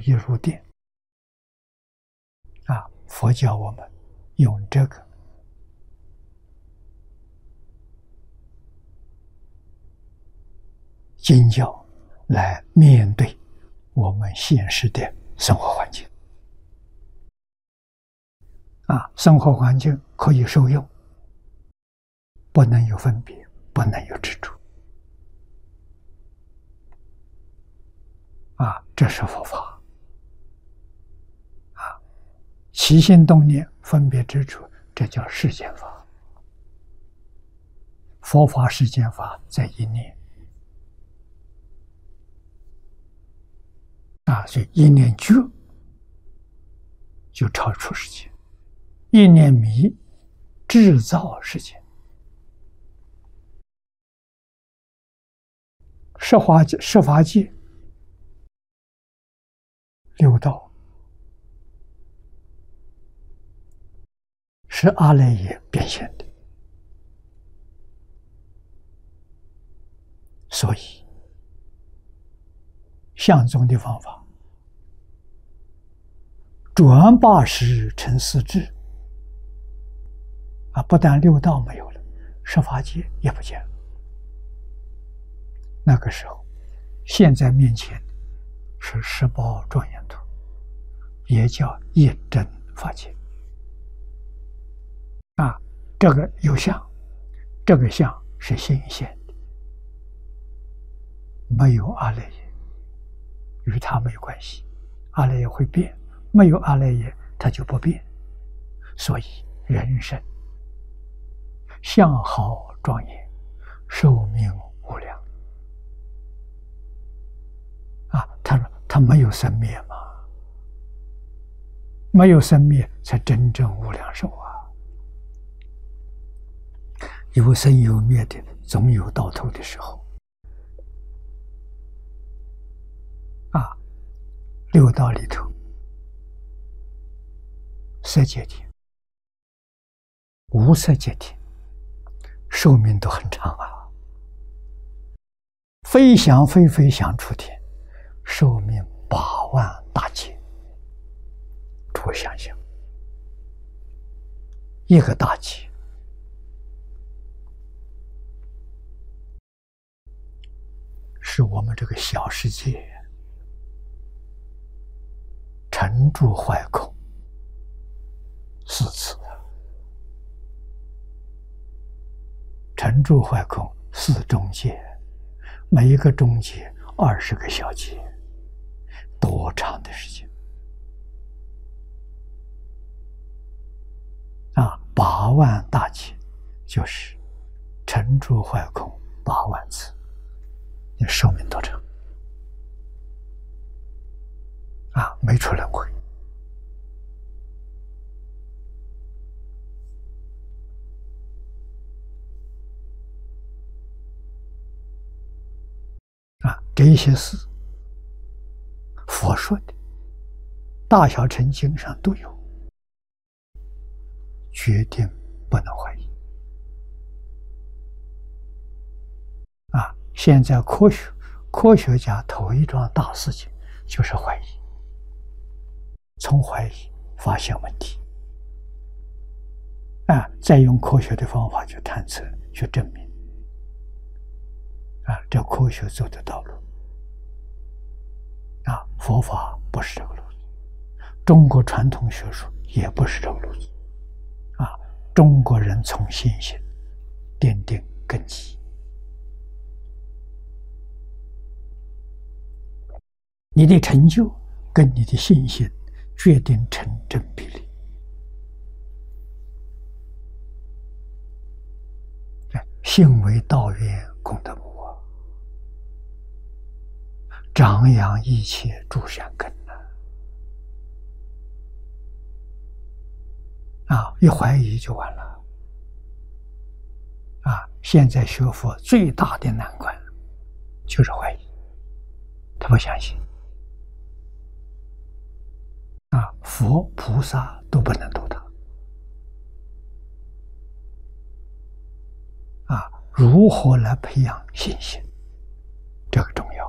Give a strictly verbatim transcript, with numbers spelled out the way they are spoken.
一入殿。啊，佛教我们用这个经教来面对我们现实的生活环境。啊，生活环境可以受用，不能有分别，不能有执着。啊，这是佛法。啊，起心动念、分别执着，这叫世间法。佛法、世间法在一念。啊，所以一念觉就超出世界，一念迷制造世界。十法界、十法界六道是阿赖耶变现的，所以相宗的方法转八识成四智。啊，不但六道没有了，十法界也不见了。那个时候，现在面前是十宝庄严图，也叫一真法界。啊，这个有相，这个相是现现的，没有阿赖耶，与它没有关系。阿赖耶会变，没有阿赖耶它就不变。所以人生相好庄严，寿命无量。啊，他说他没有生灭嘛，没有生灭才真正无量寿啊。有生有灭的，总有到头的时候。啊，六道里头，色界天、无色界天，寿命都很长啊。非想非非想出天，寿命八万大劫。诸位想想，一个大劫是我们这个小世界沉住坏空四次，沉住坏空四中界，每一个中界二十个小节，多长的时间啊！八万大劫就是沉住坏空八万次，你寿命多长啊？没出轮回。啊，这一些事佛说的，大小乘经上都有，决定不能怀疑。啊，现在科学科学家头一桩大事情就是怀疑，从怀疑发现问题，啊，再用科学的方法去探测、去证明。啊，这科学走的道路。啊，佛法不是这个路子，中国传统学术也不是这个路子。啊，中国人从信心奠定根基。你的成就跟你的信心决定成正比例。信为道源，功德母啊，长养一切诸善根啊！啊，一怀疑就完了。啊，现在学佛最大的难关就是怀疑，他不相信。啊，佛菩萨都不能度他。啊，如何来培养信心？这个重要。